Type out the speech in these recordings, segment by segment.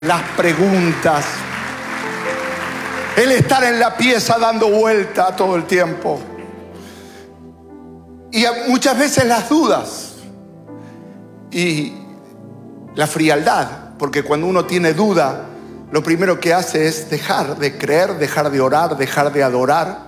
las preguntas, el estar en la pieza dando vuelta todo el tiempo y muchas veces las dudas y la frialdad, porque cuando uno tiene duda, lo primero que hace es dejar de creer, dejar de orar, dejar de adorar.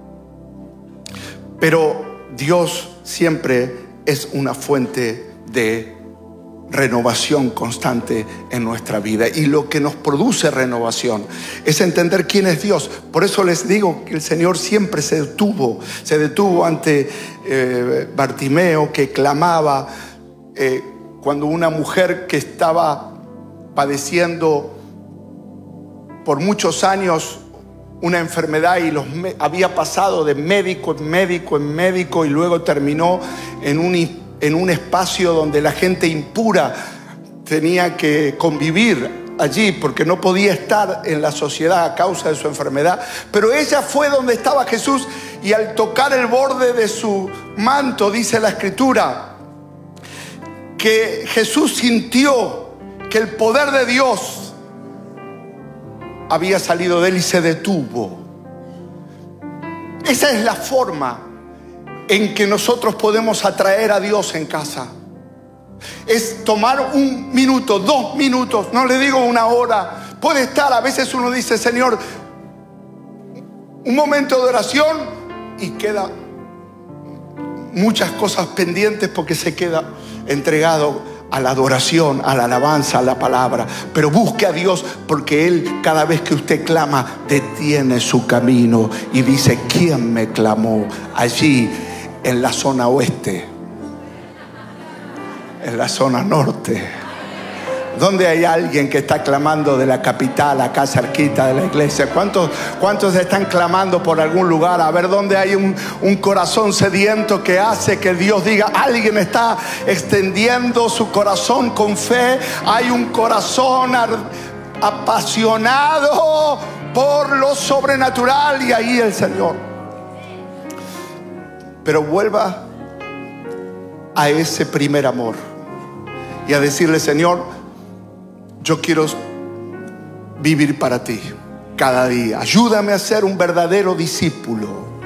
Pero Dios siempre es una fuente de renovación constante en nuestra vida, y lo que nos produce renovación es entender quién es Dios. Por eso les digo que el Señor siempre se detuvo ante Bartimeo, que clamaba cuando una mujer que estaba padeciendo por muchos años una enfermedad y había pasado de médico en médico en médico, y luego terminó en un espacio donde la gente impura tenía que convivir allí porque no podía estar en la sociedad a causa de su enfermedad. Pero ella fue donde estaba Jesús, y al tocar el borde de su manto, dice la Escritura, que Jesús sintió que el poder de Dios había salido de él y se detuvo. Esa es la forma en que nosotros podemos atraer a Dios en casa. Es tomar 1 minuto, 2 minutos, no le digo 1 hora. Puede estar, a veces uno dice, Señor, un momento de oración, y queda muchas cosas pendientes porque se queda entregado a la adoración, a la alabanza, a la palabra. Pero busque a Dios, porque Él, cada vez que usted clama, detiene su camino y dice, ¿quién me clamó? Allí en la zona oeste, en la zona norte, donde hay alguien que está clamando de la capital, acá cerquita de la iglesia. ¿Cuántos están clamando por algún lugar? A ver, ¿dónde hay un corazón sediento que hace que Dios diga, alguien está extendiendo su corazón con fe? Hay un corazón apasionado por lo sobrenatural, y ahí el Señor. Pero vuelva a ese primer amor y a decirle, Señor, yo quiero vivir para ti cada día. Ayúdame a ser un verdadero discípulo.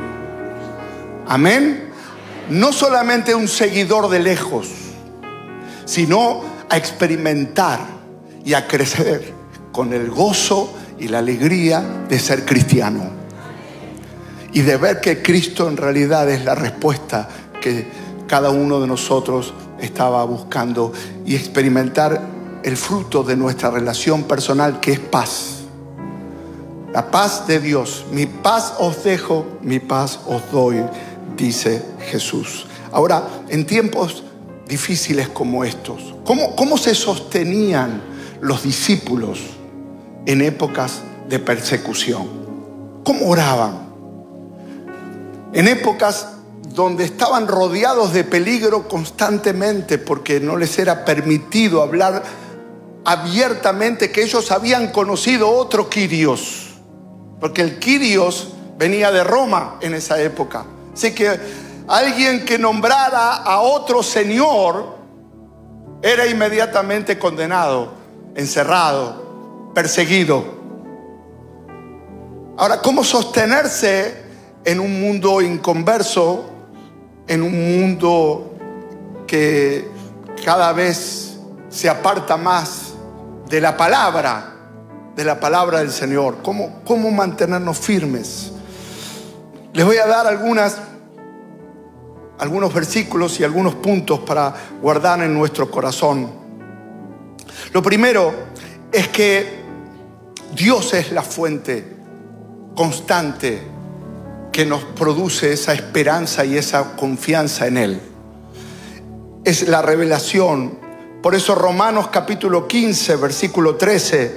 Amén. No solamente un seguidor de lejos, sino a experimentar y a crecer con el gozo y la alegría de ser cristiano, y de ver que Cristo en realidad es la respuesta que cada uno de nosotros estaba buscando, y experimentar el fruto de nuestra relación personal, que es paz. La paz de Dios. Mi paz os dejo, mi paz os doy, dice Jesús. Ahora, en tiempos difíciles como estos, ¿cómo se sostenían los discípulos en épocas de persecución? ¿Cómo oraban? En épocas donde estaban rodeados de peligro constantemente, porque no les era permitido hablar abiertamente que ellos habían conocido otro Kyrios, porque el Kyrios venía de Roma en esa época. Así que alguien que nombrara a otro señor era inmediatamente condenado, encerrado, perseguido. Ahora, ¿cómo sostenerse en un mundo inconverso, en un mundo que cada vez se aparta más de la palabra del Señor? ¿Cómo mantenernos firmes? Les voy a dar algunos versículos y algunos puntos para guardar en nuestro corazón. Lo primero es que Dios es la fuente constante que nos produce esa esperanza y esa confianza en Él. Es la revelación. Por eso Romanos capítulo 15, versículo 13.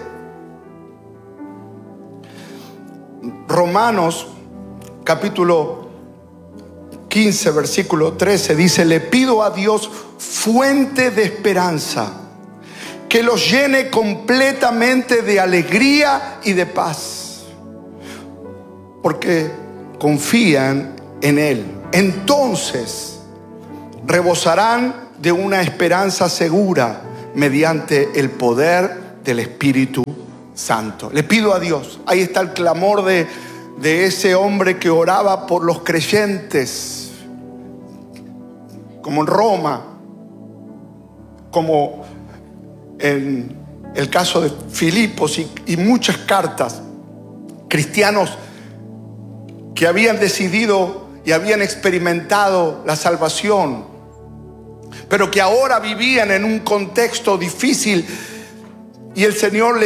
Romanos capítulo 15, versículo 13 dice, le pido a Dios, fuente de esperanza, que los llene completamente de alegría y de paz, porque confían en Él. Entonces rebosarán de una esperanza segura mediante el poder del Espíritu Santo. Le pido a Dios, ahí está el clamor de ese hombre que oraba por los creyentes, como en Roma, como en el caso de Filipos y muchas cartas, cristianos que habían decidido y habían experimentado la salvación, pero que ahora vivían en un contexto difícil, y el Señor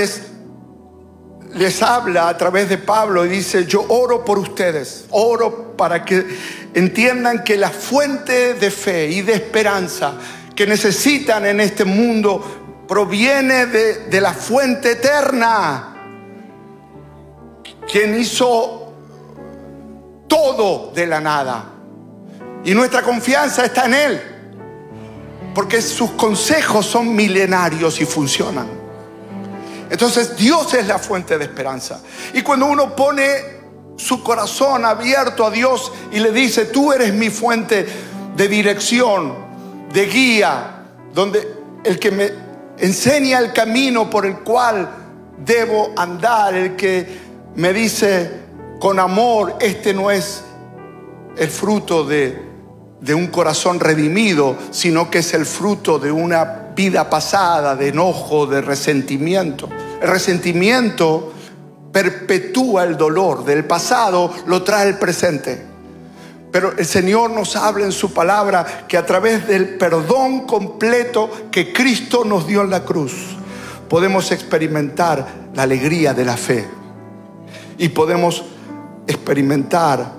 les habla a través de Pablo y dice: yo oro por ustedes, oro para que entiendan que la fuente de fe y de esperanza que necesitan en este mundo proviene de la fuente eterna, quien hizo todo de la nada, y nuestra confianza está en Él, porque sus consejos son milenarios y funcionan. Entonces Dios es la fuente de esperanza. Y cuando uno pone su corazón abierto a Dios y le dice: tú eres mi fuente de dirección, de guía, donde el que me enseña el camino por el cual debo andar, el que me dice con amor: este no es el fruto de un corazón redimido, sino que es el fruto de una vida pasada, de enojo, de resentimiento. El resentimiento perpetúa el dolor del pasado, lo trae el presente. Pero el Señor nos habla en su palabra que a través del perdón completo que Cristo nos dio en la cruz, podemos experimentar la alegría de la fe, y podemos experimentar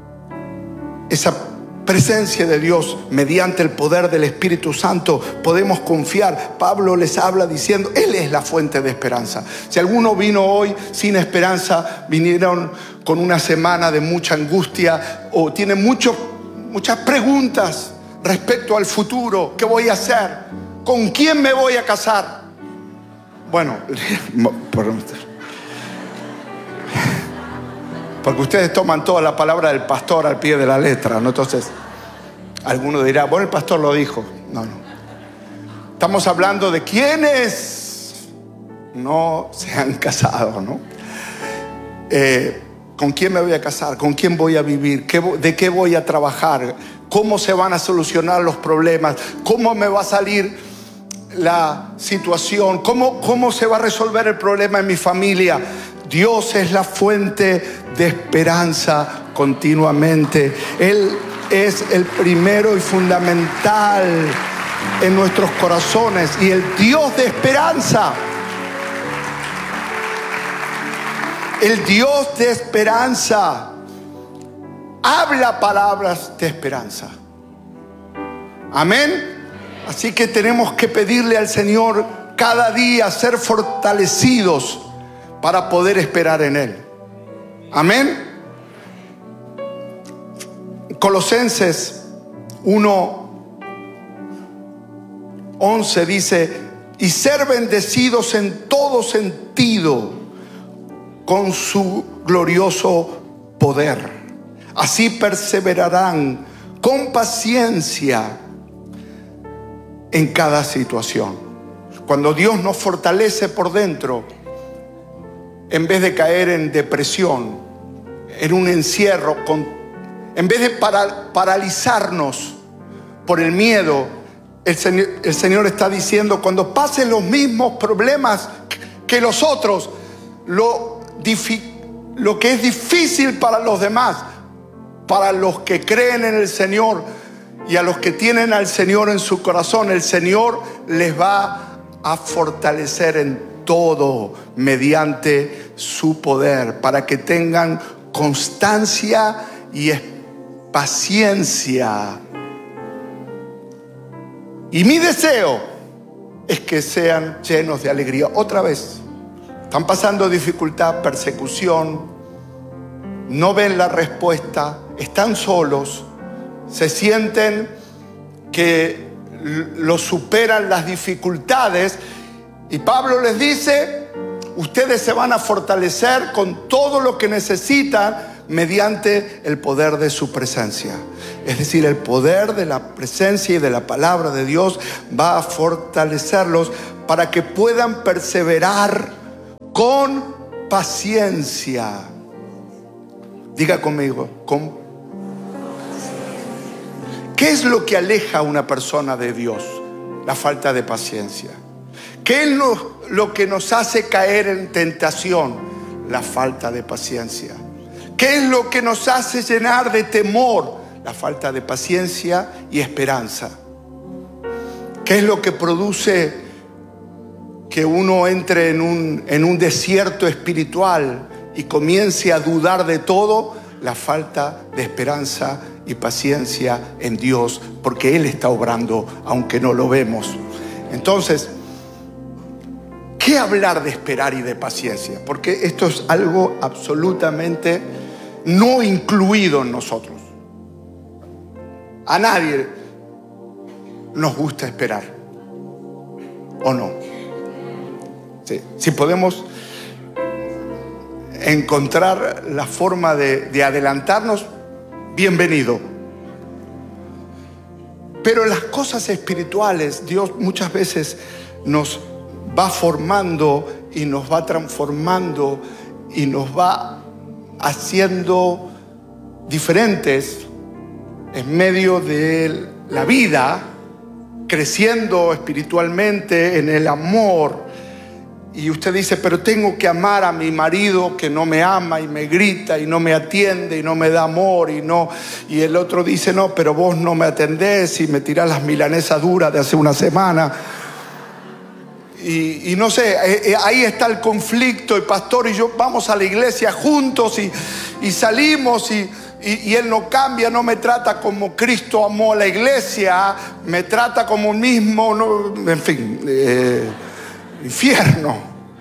esa presencia de Dios mediante el poder del Espíritu Santo. Podemos confiar. Pablo les habla diciendo: Él es la fuente de esperanza. Si alguno vino hoy sin esperanza, vinieron con una semana de mucha angustia, o tiene muchas preguntas respecto al futuro. ¿Qué voy a hacer? ¿Con quién me voy a casar? Bueno, porque ustedes toman toda la palabra del pastor al pie de la letra, ¿no? Entonces, alguno dirá: bueno, el pastor lo dijo. No. Estamos hablando de quienes no se han casado, ¿no? ¿Con quién me voy a casar? ¿Con quién voy a vivir? ¿De qué voy a trabajar? ¿Cómo se van a solucionar los problemas? ¿Cómo me va a salir la situación? ¿Cómo se va a resolver el problema en mi familia? Dios es la fuente de esperanza continuamente. Él es el primero y fundamental en nuestros corazones, y el Dios de esperanza. El Dios de esperanza habla palabras de esperanza. Amén. Así que tenemos que pedirle al Señor cada día ser fortalecidos para poder esperar en Él. Amén. Colosenses 1:11 dice: y ser bendecidos en todo sentido con su glorioso poder. Así perseverarán con paciencia en cada situación. Cuando Dios nos fortalece por dentro, en vez de caer en depresión, en un encierro, en vez de paralizarnos por el miedo, el Señor está diciendo: cuando pasen los mismos problemas que los otros, lo que es difícil para los demás, para los que creen en el Señor y a los que tienen al Señor en su corazón, el Señor les va a fortalecer en todo mediante su poder, para que tengan constancia y paciencia. Y mi deseo es que sean llenos de alegría. Otra vez, están pasando dificultad, persecución, no ven la respuesta, están solos, se sienten que lo superan las dificultades, y Pablo les dice: ustedes ustedes se van a fortalecer con todo lo que necesitan mediante el poder de su presencia. Es decir, el poder de la presencia y de la palabra de Dios va a fortalecerlos para que puedan perseverar con paciencia. Diga conmigo, ¿qué es lo que aleja a una persona de Dios? La falta de paciencia. ¿Qué es lo que nos hace caer en tentación? La falta de paciencia. ¿Qué es lo que nos hace llenar de temor? La falta de paciencia y esperanza. ¿Qué es lo que produce que uno entre en un desierto espiritual y comience a dudar de todo? La falta de esperanza y paciencia en Dios, porque Él está obrando aunque no lo vemos. Entonces, ¿qué hablar de esperar y de paciencia? Porque esto es algo absolutamente no incluido en nosotros. A nadie nos gusta esperar, ¿o no? Sí. Si podemos encontrar la forma de adelantarnos, bienvenido. Pero las cosas espirituales, Dios muchas veces nos va formando y nos va transformando y nos va haciendo diferentes en medio de la vida, creciendo espiritualmente en el amor. Y usted dice, pero tengo que amar a mi marido que no me ama y me grita y no me atiende y no me da amor y el otro dice, no, pero vos no me atendés y me tirás las milanesas duras de hace una semana. Y no sé, ahí está el conflicto. El pastor y yo vamos a la iglesia juntos y salimos y él no cambia, no me trata como Cristo amó a la iglesia, me trata como mismo, en fin, infierno,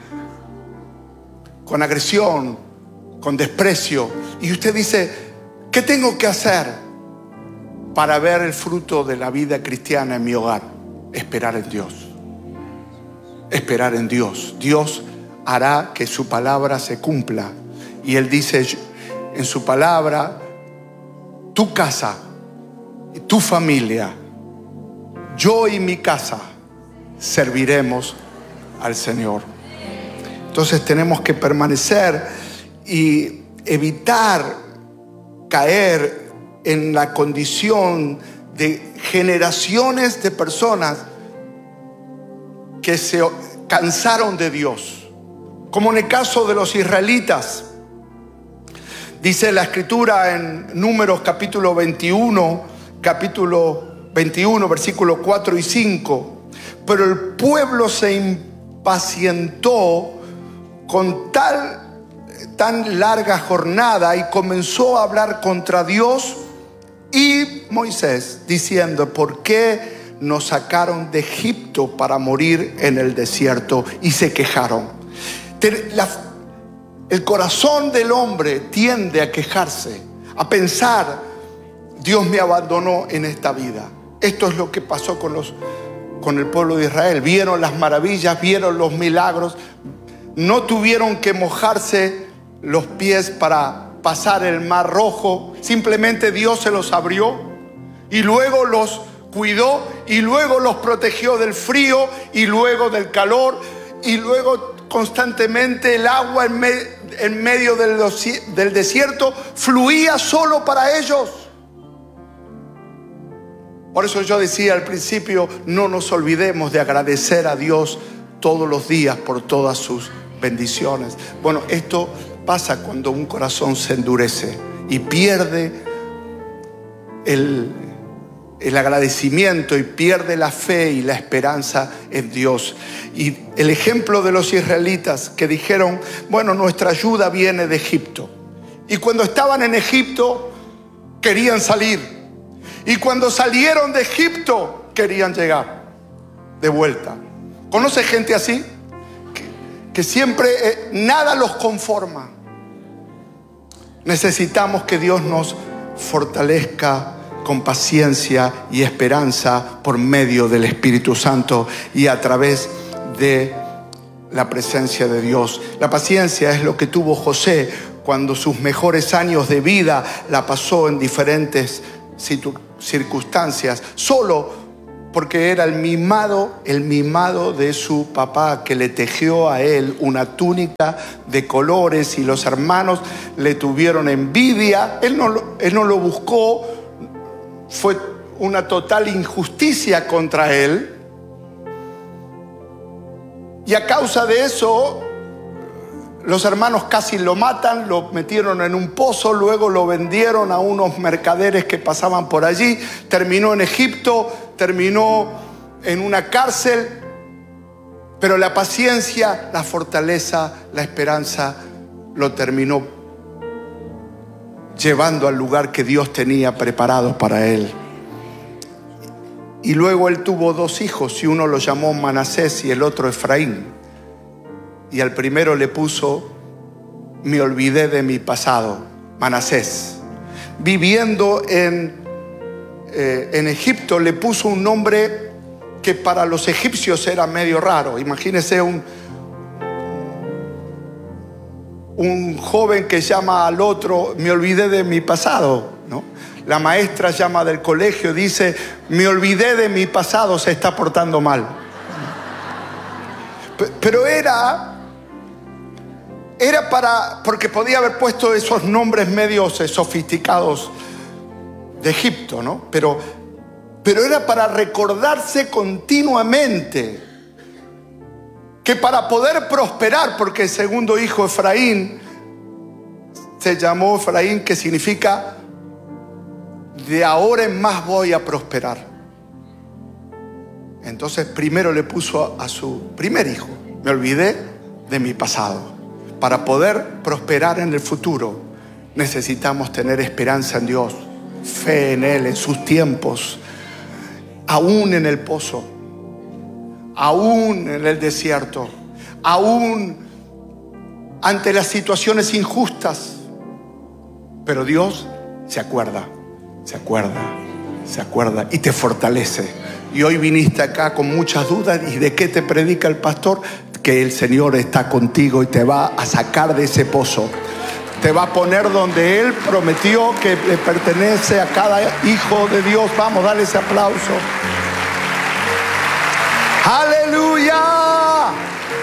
con agresión, con desprecio. Y usted dice, ¿qué tengo que hacer para ver el fruto de la vida cristiana en mi hogar? Esperar en Dios. Esperar en Dios. Dios hará que su palabra se cumpla. Y Él dice en su palabra, tu casa y tu familia, yo y mi casa serviremos al Señor. Entonces tenemos que permanecer y evitar caer en la condición de generaciones de personas que se cansaron de Dios, como en el caso de los israelitas. Dice la escritura en Números capítulo 21, versículos 4 y 5. Pero el pueblo se impacientó con tan larga jornada y comenzó a hablar contra Dios y Moisés, diciendo, ¿por qué nos sacaron de Egipto para morir en el desierto? Y se quejaron. El corazón del hombre tiende a quejarse, a pensar, Dios me abandonó en esta vida. Esto es lo que pasó con el pueblo de Israel. Vieron las maravillas, vieron los milagros, no tuvieron que mojarse los pies para pasar el mar rojo, simplemente Dios se los abrió y luego los cuidó y luego los protegió del frío y luego del calor y luego constantemente el agua en medio del desierto fluía solo para ellos. Por eso yo decía al principio, no nos olvidemos de agradecer a Dios todos los días por todas sus bendiciones. Bueno, esto pasa cuando un corazón se endurece y pierde el agradecimiento y pierde la fe y la esperanza en Dios. Y el ejemplo de los israelitas que dijeron, bueno, nuestra ayuda viene de Egipto. Y cuando estaban en Egipto querían salir. Y cuando salieron de Egipto querían llegar de vuelta. ¿Conoce gente así? Que siempre nada los conforma. Necesitamos que Dios nos fortalezca con paciencia y esperanza por medio del Espíritu Santo y a través de la presencia de Dios. La paciencia es lo que tuvo José cuando sus mejores años de vida la pasó en diferentes circunstancias, solo porque era el mimado de su papá, que le tejió a él una túnica de colores, y los hermanos le tuvieron envidia. Él no lo buscó, fue una total injusticia contra él. Y a causa de eso, los hermanos casi lo matan, lo metieron en un pozo, luego lo vendieron a unos mercaderes que pasaban por allí, terminó en Egipto, terminó en una cárcel, pero la paciencia, la fortaleza, la esperanza lo terminó llevando al lugar que Dios tenía preparado para él. Y luego él tuvo 2 hijos, y uno lo llamó Manasés y el otro Efraín. Y al primero le puso: me olvidé de mi pasado, Manasés. Viviendo en Egipto, le puso un nombre que para los egipcios era medio raro. Imagínense un joven que llama al otro: me olvidé de mi pasado, ¿no? La maestra llama del colegio, dice: me olvidé de mi pasado, se está portando mal. Pero era porque podía haber puesto esos nombres medios sofisticados de Egipto, ¿no? Pero era para recordarse continuamente que para poder prosperar, porque el segundo hijo, Efraín, se llamó Efraín, que significa: de ahora en más voy a prosperar. Entonces primero le puso a su primer hijo: me olvidé de mi pasado. Para poder prosperar en el futuro, necesitamos tener esperanza en Dios, fe en Él, en sus tiempos, aún en el pozo, aún en el desierto, aún ante las situaciones injustas. Pero Dios se acuerda y te fortalece. Y hoy viniste acá con muchas dudas. ¿Y de qué te predica el pastor? Que el Señor está contigo y te va a sacar de ese pozo. Te va a poner donde Él prometió que le pertenece a cada hijo de Dios. Vamos, dale ese aplauso. ¡Aleluya!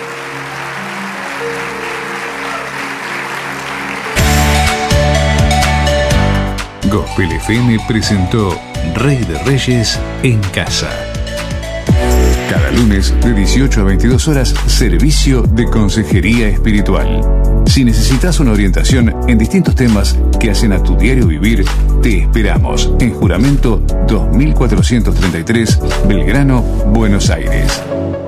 Gospel FM presentó Rey de Reyes en Casa. Cada lunes de 18 a 22 horas, servicio de consejería espiritual. Si necesitas una orientación en distintos temas que hacen a tu diario vivir, te esperamos en Juramento 2433, Belgrano, Buenos Aires.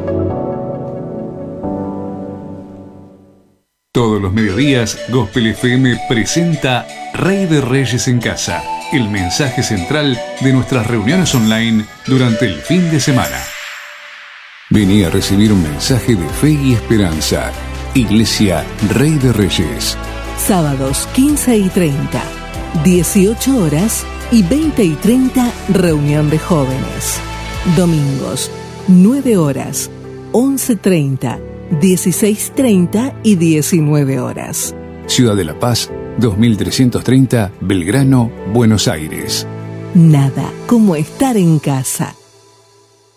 Todos los mediodías, Gospel FM presenta Rey de Reyes en Casa, el mensaje central de nuestras reuniones online durante el fin de semana. Vení a recibir un mensaje de fe y esperanza. Iglesia Rey de Reyes. Sábados 15 y 30, 18 horas y 20 y 30, reunión de jóvenes. Domingos 9 horas, 11:30, 16:30 y 19 horas. Ciudad de la Paz, 2330, Belgrano, Buenos Aires. Nada como estar en casa.